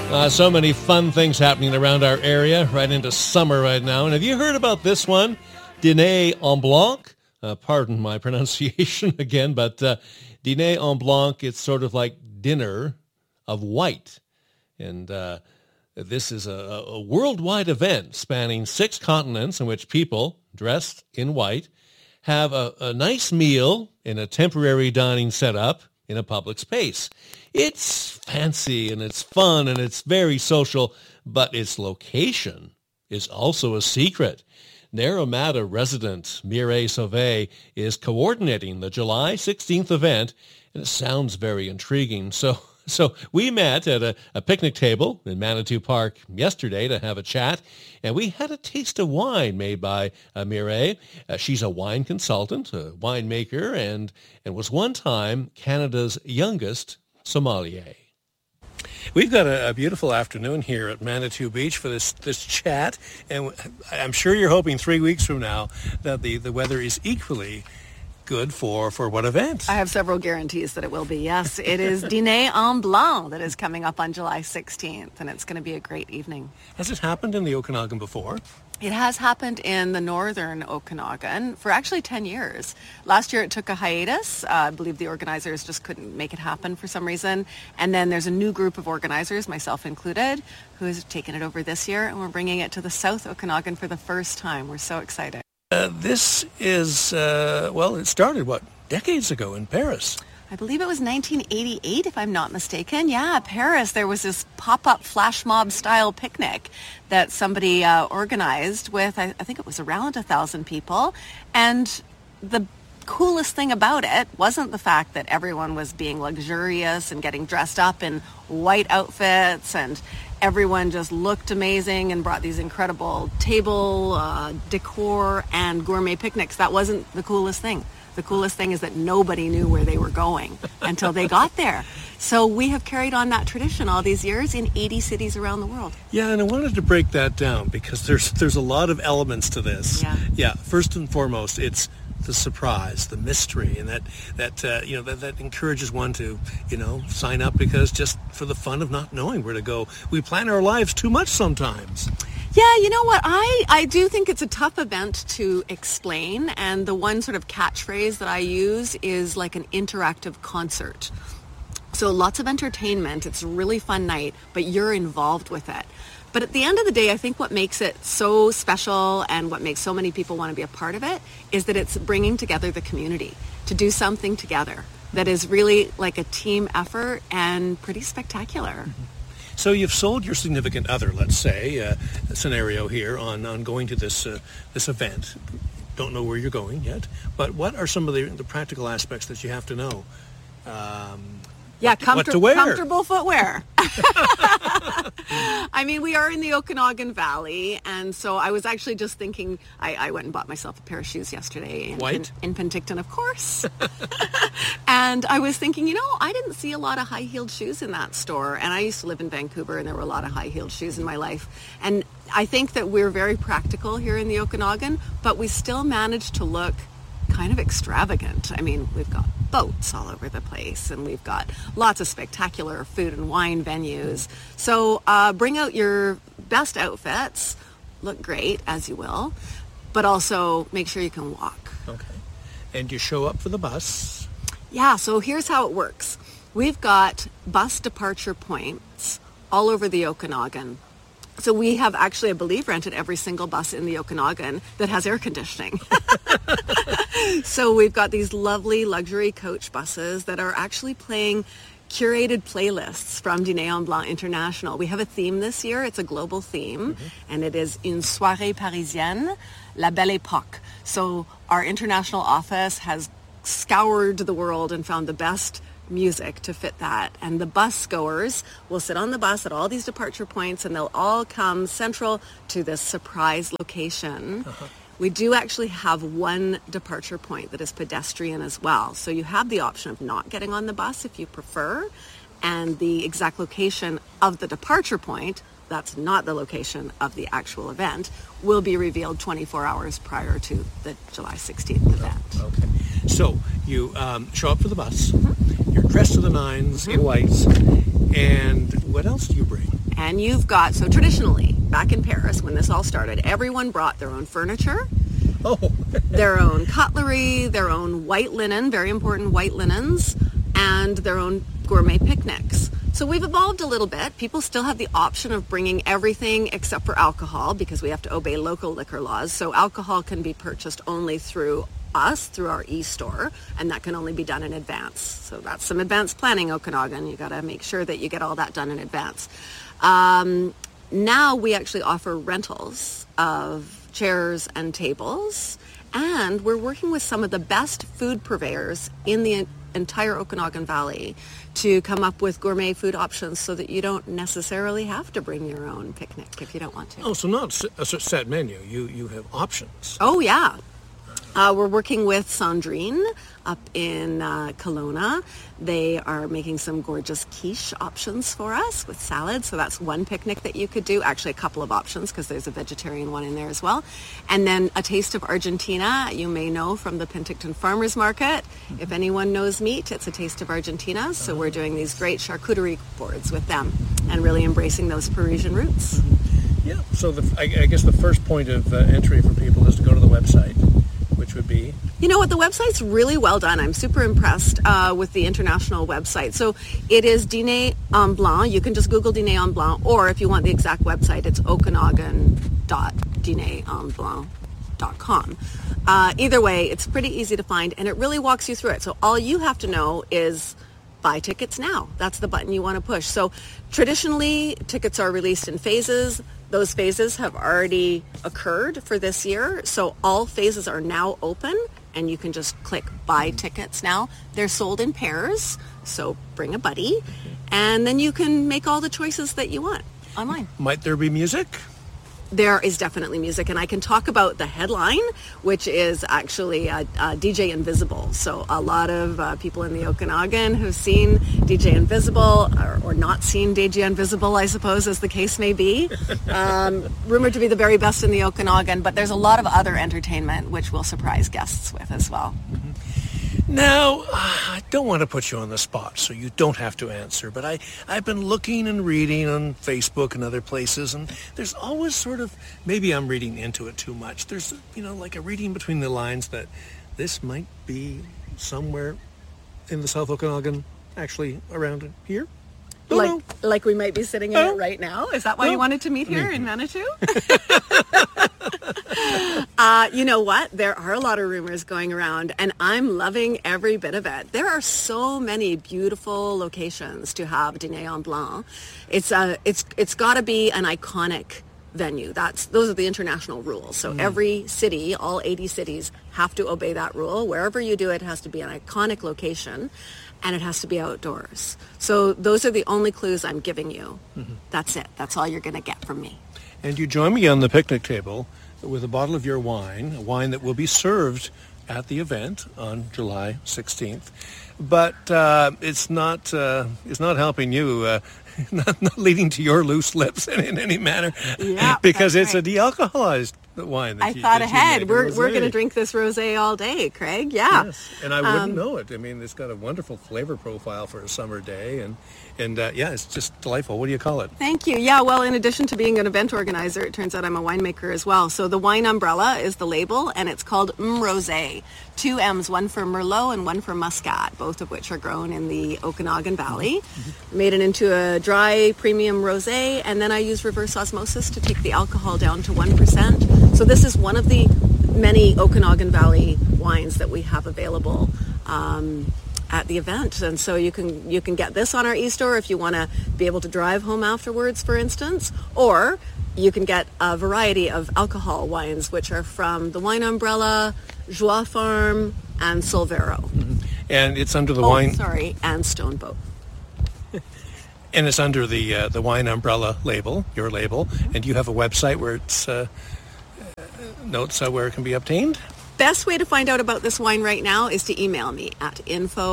So many fun things happening around our area, right into summer right now. And have you heard about this one? Dîner en blanc. Pardon my pronunciation again, but dîner en blanc, it's sort of like dinner of white. And this is a worldwide event spanning 6 continents in which people dressed in white have a nice meal in a temporary dining setup in a public space. It's fancy and it's fun and it's very social, but its location is also a secret. Naramata resident Mireille Sauvé is coordinating the July 16th event, and it sounds very intriguing. So we met at a picnic table in Manitou Park yesterday to have a chat, and we had a taste of wine made by Mireille. She's a wine consultant, a winemaker, and was one time Canada's youngest sommelier. We've got a beautiful afternoon here at Manitou Beach for this chat, and I'm sure you're hoping 3 weeks from now that the weather is equally good for what event? I have several guarantees that it will be. Yes, it is Dîner en Blanc that is coming up on July 16th, and it's going to be a great evening. Has it happened in the Okanagan before? It has happened in the northern Okanagan for actually 10 years. Last year it took a hiatus. I believe the organizers just couldn't make it happen for some reason. And then there's a new group of organizers, myself included, who has taken it over this year, and we're bringing it to the South Okanagan for the first time. We're so excited. This is, it started, decades ago in Paris? I believe it was 1988, if I'm not mistaken. Yeah, Paris. There was this pop-up flash mob style picnic that somebody organized with, I think it was around 1,000 people. And the coolest thing about it wasn't the fact that everyone was being luxurious and getting dressed up in white outfits, and everyone just looked amazing and brought these incredible table decor and gourmet picnics. That wasn't the coolest thing. The coolest thing is that nobody knew where they were going until they got there. So we have carried on that tradition all these years in 80 cities around the world. Yeah, and I wanted to break that down because there's a lot of elements to this. Yeah. First and foremost, it's the surprise, the mystery, and that encourages one to sign up because just for the fun of not knowing where to go. We plan our lives too much sometimes. Yeah, you know what? I do think it's a tough event to explain, and the one sort of catchphrase that I use is like an interactive concert. So lots of entertainment. It's a really fun night, but you're involved with it. But at the end of the day, I think what makes it so special and what makes so many people want to be a part of it is that it's bringing together the community to do something together that is really like a team effort and pretty spectacular. Mm-hmm. So you've sold your significant other, let's say, a scenario here on going to this event. Don't know where you're going yet, but what are some of the practical aspects that you have to know? What to wear. Comfortable footwear. I mean, we are in the Okanagan Valley, and so I was actually just thinking, I went and bought myself a pair of shoes yesterday. White? In Penticton, of course. And I was thinking, I didn't see a lot of high-heeled shoes in that store, and I used to live in Vancouver, and there were a lot of high-heeled shoes in my life. And I think that we're very practical here in the Okanagan, but we still manage to look kind of extravagant. I mean, we've got boats all over the place, and we've got lots of spectacular food and wine venues. So bring out your best outfits, look great as you will, but also make sure you can walk. Okay. And you show up for the bus. Yeah, so here's how it works. We've got bus departure points all over the Okanagan. So we have actually, I believe, rented every single bus in the Okanagan that has air conditioning. So we've got these lovely luxury coach buses that are actually playing curated playlists from Dîner en Blanc International. We have a theme this year. It's a global theme, and it is Une soirée parisienne, la belle époque. So our international office has scoured the world and found the best music to fit that, and the bus goers will sit on the bus at all these departure points, and they'll all come central to this surprise location. We do actually have one departure point that is pedestrian as well, so you have the option of not getting on the bus if you prefer, and the exact location of the departure point, that's not the location of the actual event, will be revealed 24 hours prior to the July 16th event. Okay. So you show up for the bus. You're dressed to the nines in whites. And what else do you bring? And you've got, so traditionally, back in Paris, when this all started, everyone brought their own furniture, their own cutlery, their own white linen, very important white linens, and their own gourmet picnics. So we've evolved a little bit. People still have the option of bringing everything except for alcohol because we have to obey local liquor laws. So alcohol can be purchased only through us, through our e-store, and that can only be done in advance. So that's some advanced planning, Okanagan. You got to make sure that you get all that done in advance. Now we actually offer rentals of chairs and tables, and we're working with some of the best food purveyors in the entire Okanagan Valley to come up with gourmet food options so that you don't necessarily have to bring your own picnic if you don't want to. Oh, so not a set menu. You have options. Oh, yeah. We're working with Sandrine up in Kelowna. They are making some gorgeous quiche options for us with salad. So that's one picnic that you could do. Actually, a couple of options because there's a vegetarian one in there as well. And then a taste of Argentina. You may know from the Penticton Farmers Market. If anyone knows meat, it's a taste of Argentina. So we're doing these great charcuterie boards with them and really embracing those Parisian roots. Yeah. So I guess the first point of entry for people is to go to the website, which would be? You know what? The website's really well done. I'm super impressed with the international website. So it is Dîner en Blanc. You can just Google Dîner en Blanc, or if you want the exact website, it's okanagan.dinerenblanc.com. Either way, it's pretty easy to find, and it really walks you through it. So all you have to know is buy tickets now. That's the button you want to push. So traditionally, tickets are released in phases. Those phases have already occurred for this year. So all phases are now open, and you can just click buy tickets now. They're sold in pairs, so bring a buddy, and then you can make all the choices that you want online. Might there be music? There is definitely music, and I can talk about the headline, which is actually DJ Invisible. So a lot of people in the Okanagan have seen DJ Invisible, or not seen DJ Invisible, I suppose, as the case may be. Rumored to be the very best in the Okanagan, but there's a lot of other entertainment which we'll surprise guests with as well. Now, I don't want to put you on the spot, so you don't have to answer, but I've been looking and reading on Facebook and other places, and there's always sort of, maybe I'm reading into it too much, there's, like a reading between the lines that this might be somewhere in the South Okanagan, actually around here. Like we might be sitting in it right now? Is that why you wanted to meet here in Manitou? You know what? There are a lot of rumors going around, and I'm loving every bit of it. There are so many beautiful locations to have Dîner en Blanc. It's got to be an iconic venue. Those are the international rules. So every city, all 80 cities, have to obey that rule. Wherever you do it, it has to be an iconic location, and it has to be outdoors. So those are the only clues I'm giving you. Mm-hmm. That's it. That's all you're going to get from me. And you join me on the picnic table with a bottle of your wine, a wine that will be served at the event on July 16th. But it's not helping you, not leading to your loose lips in any manner, because it's a de-alcoholized wine. I thought ahead. We're going to drink this rosé all day, Craig. Yeah. Yes. And I wouldn't know it. I mean, it's got a wonderful flavor profile for a summer day, and it's just delightful. What do you call it? Thank you. Yeah, well, in addition to being an event organizer, it turns out I'm a winemaker as well. So the Wine Umbrella is the label, and it's called Rosé. 2 M's, one for Merlot and one for Muscat, both of which are grown in the Okanagan Valley. Mm-hmm. Made it into a dry premium rosé, and then I use reverse osmosis to take the alcohol down to 1%. So this is one of the many Okanagan Valley wines that we have available at the event. And so you can get this on our e-store if you want to be able to drive home afterwards, for instance, or you can get a variety of alcohol wines, which are from the Wine Umbrella, Joie Farm, and Solvero. Mm-hmm. And it's under the wine... and Stoneboat. And it's under the Wine Umbrella label, your label, and you have a website where it's notes where it can be obtained? Best way to find out about this wine right now is to email me at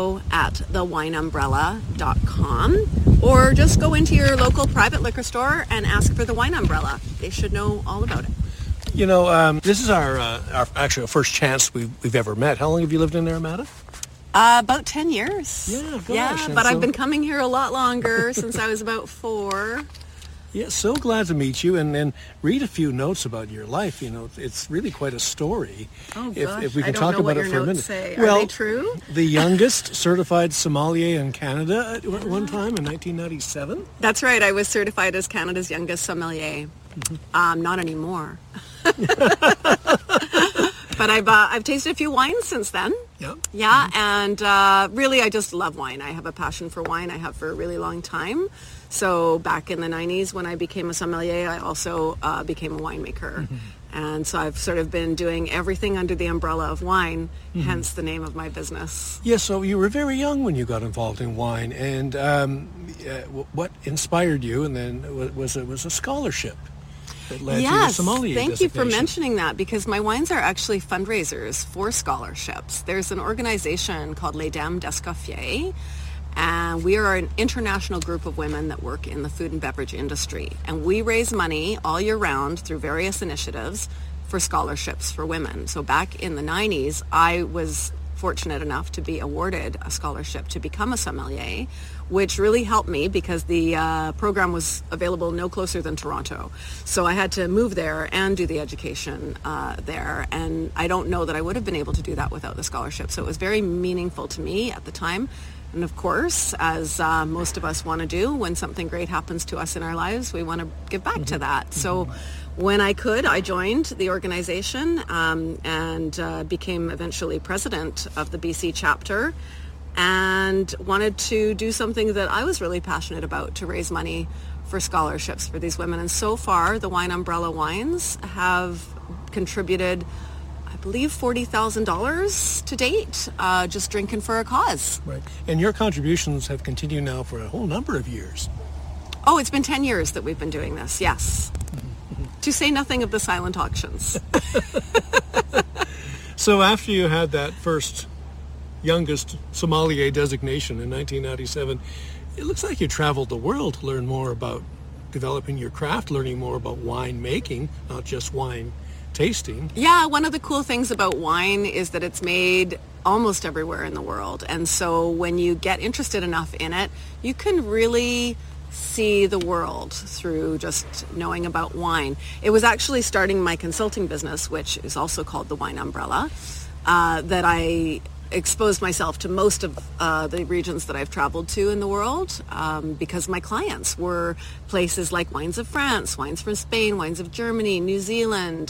info@thewineumbrella.com, or just go into your local private liquor store and ask for the Wine Umbrella. They should know all about it. This is our first chance we've ever met. How long have you lived in Naramata? About 10 years. Yeah, gosh. Yeah, but I've been coming here a lot longer, since I was about 4. Yeah, so glad to meet you, and then read a few notes about your life. It's really quite a story. Oh, gosh. If we can I don't talk know about what it your for a notes minute. say. Are Well, they true? The youngest certified sommelier in Canada at one time in 1997. That's right. I was certified as Canada's youngest sommelier. Not anymore. But I've tasted a few wines since then. Yeah. Yeah, and really I just love wine. I have a passion for wine. I have for a really long time. So back in the 90s when I became a sommelier, I also became a winemaker. And so I've sort of been doing everything under the umbrella of wine, hence the name of my business. Yeah, so you were very young when you got involved in wine, and what inspired you, and then was a scholarship that led to your sommelier thank you for designation. mentioning that, because my wines are actually fundraisers for scholarships. There's an organization called Les Dames d'Escoffier, and we are an international group of women that work in the food and beverage industry. And we raise money all year round through various initiatives for scholarships for women. So back in the 90s, I was fortunate enough to be awarded a scholarship to become a sommelier, which really helped me because the program was available no closer than Toronto. So I had to move there and do the education there. And I don't know that I would have been able to do that without the scholarship. So it was very meaningful to me at the time. And of course, as most of us want to do, when something great happens to us in our lives, we want to give back to that. So when I could, I joined the organization and became eventually president of the BC chapter, and wanted to do something that I was really passionate about, to raise money for scholarships for these women. And so far, the Wine Umbrella Wines have contributed, I believe, $40,000 to date, just drinking for a cause. Right. And your contributions have continued now for a whole number of years. Oh, it's been 10 years that we've been doing this, yes. To say nothing of the silent auctions. So after you had that first youngest sommelier designation in 1997, it looks like you traveled the world to learn more about developing your craft, learning more about wine making, not just wine tasting. Yeah, one of the cool things about wine is that it's made almost everywhere in the world. And so when you get interested enough in it, you can really see the world through just knowing about wine. It was actually starting my consulting business, which is also called the Wine Umbrella, that I exposed myself to most of the regions that I've traveled to in the world, because my clients were places like Wines of France, Wines from Spain, Wines of Germany, New Zealand,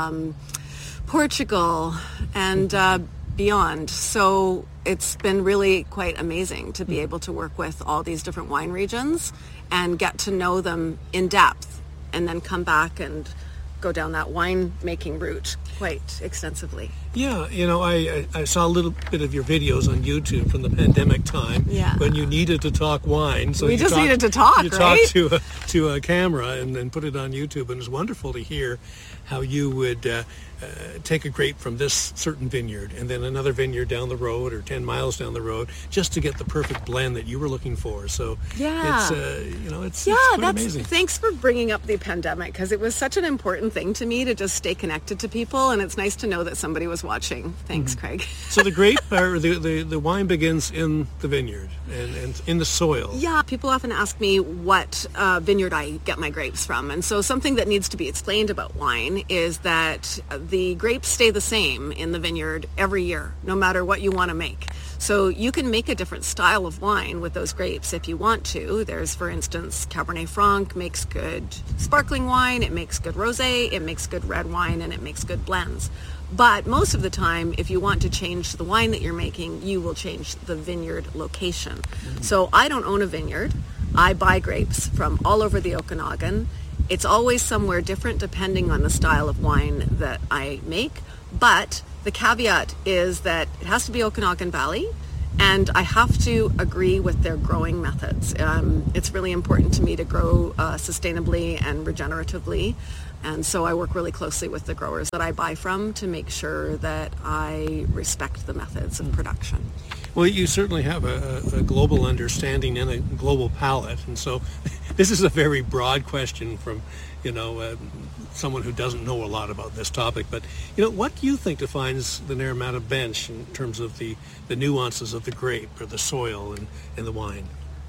Portugal, and beyond. So it's been really quite amazing to be able to work with all these different wine regions and get to know them in depth, and then come back and go down that wine making route quite extensively. Yeah, I saw a little bit of your videos on YouTube from the pandemic time, when you needed to talk wine. So we just needed to talk, you right? You talked to a camera and then put it on YouTube, and it was wonderful to hear how you would take a grape from this certain vineyard and then another vineyard down the road or 10 miles down the road just to get the perfect blend that you were looking for. So it's quite amazing. Thanks for bringing up the pandemic, because it was such an important thing to me to just stay connected to people, and it's nice to know that somebody was watching. Thanks, Craig. So the grape, or the wine begins in the vineyard and in the soil. Yeah, people often ask me what vineyard I get my grapes from. And so something that needs to be explained about wine is that the grapes stay the same in the vineyard every year, no matter what you want to make. So you can make a different style of wine with those grapes if you want to. There's, for instance, Cabernet Franc makes good sparkling wine, it makes good rosé, it makes good red wine, and it makes good blends. But most of the time, if you want to change the wine that you're making, you will change the vineyard location. So I don't own a vineyard. I buy grapes from all over the Okanagan. It's always somewhere different depending on the style of wine that I make. But the caveat is that it has to be Okanagan Valley, and I have to agree with their growing methods. It's really important to me to grow sustainably and regeneratively. And so I work really closely with the growers that I buy from to make sure that I respect the methods of production. Well, you certainly have a global understanding and a global palate. And so this is a very broad question from, someone who doesn't know a lot about this topic. But, what do you think defines the Naramata bench in terms of the nuances of the grape or the soil and the wine?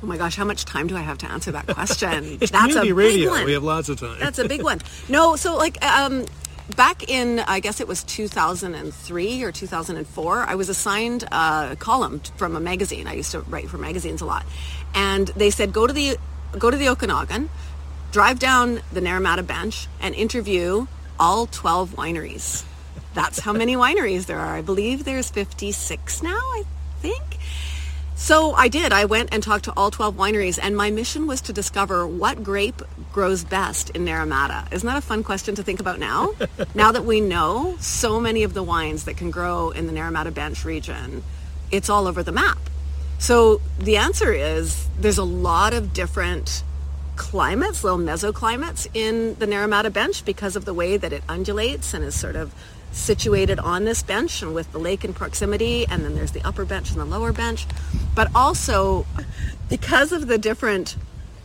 Oh my gosh, how much time do I have to answer that question? It's That's community a big radio. one. We have lots of time. That's a big one. No, so like back in, I guess it was 2003 or 2004, I was assigned a column from a magazine. I used to write for magazines a lot. And they said, go to the Okanagan, drive down the Naramata Bench, and interview all 12 wineries. That's how many wineries there are. I believe there's 56 now, I think. So I did. I went and talked to all 12 wineries, and my mission was to discover what grape grows best in Naramata. Isn't that a fun question to think about now? Now that we know so many of the wines that can grow in the Naramata Bench region, it's all over the map. So the answer is there's a lot of different climates, little mesoclimates in the Naramata Bench because of the way that it undulates and is sort of situated on this bench and with the lake in proximity, and then there's the upper bench and the lower bench. But also because of the different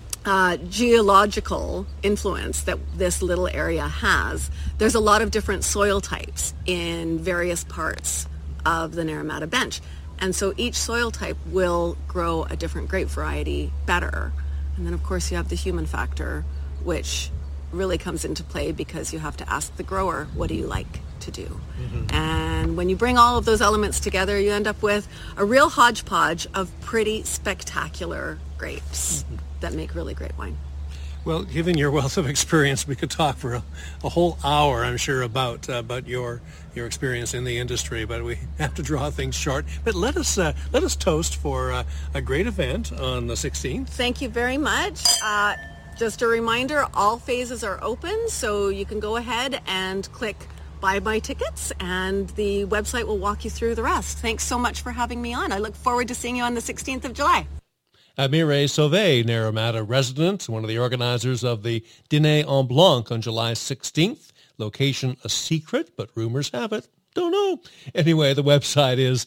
geological influence that this little area has, there's a lot of different soil types in various parts of the Naramata Bench. And so each soil type will grow a different grape variety better. And then of course you have the human factor, which really comes into play because you have to ask the grower, what do you like to do? Mm-hmm. And when you bring all of those elements together, you end up with a real hodgepodge of pretty spectacular grapes that make really great wine. Well, given your wealth of experience, we could talk for a whole hour, I'm sure, about your experience in the industry. But we have to draw things short. But let us toast for a great event on the 16th. Thank you very much. Just a reminder, all phases are open, so you can go ahead and click buy my tickets, and the website will walk you through the rest. Thanks so much for having me on. I look forward to seeing you on the 16th of July. Mireille Sauvé, Naramata resident, one of the organizers of the Dîner en Blanc on July 16th. Location a secret, but rumors have it. Don't know. Anyway, the website is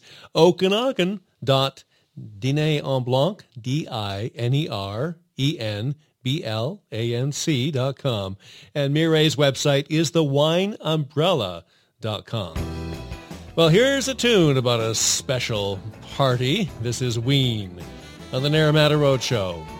okanagan.dinerenblanc, DINERENBLANC.com. And Mireille's website is thewineumbrella.com. Well, here's a tune about a special party. This is Ween on the Naramata Roadshow.